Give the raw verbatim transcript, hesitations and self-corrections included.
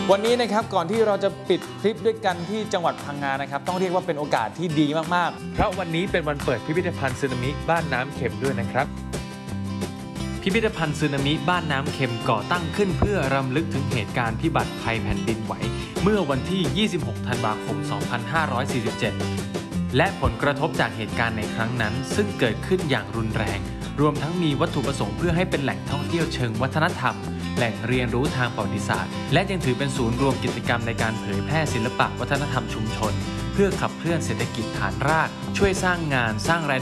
วันนี้นะครับก่อนที่เราจะปิดคลิปด้วยกันที่จังหวัดพังงานะครับต้องเรียกว่าเป็นโอกาสที่ดีมากๆเพราะวันนี้เป็นวันเปิดพิพิธภัณฑ์สึนามิบ้านน้ำเค็มด้วยนะครับพิพิธภัณฑ์สึนามิบ้านน้ำเค็มก่อตั้งขึ้นเพื่อรำลึกถึงเหตุการณ์พิบัติภัยแผ่นดินไหวเมื่อวันที่ ยี่สิบหก ธันวาคม สองพันห้าร้อยสี่สิบเจ็ด และผลกระทบจากเหตุการณ์ในครั้งนั้นซึ่งเกิดขึ้นอย่างรุนแรงรวมทั้งมีวัตถุประสงค์เพื่อให้เป็นแหล่งท่องเที่ยวเชิงวัฒนธรรมแหล่งเรียนรู้ทางประวัติศาสตร์และยังถือเป็นศูนย์รวมกิจกรรมในการเผยแพร่ศิลปะวัฒนธรรมชุมชนเพื่อขับเคลื่อนเศรษฐกิจฐานรากช่วยสร้างงานสร้างราย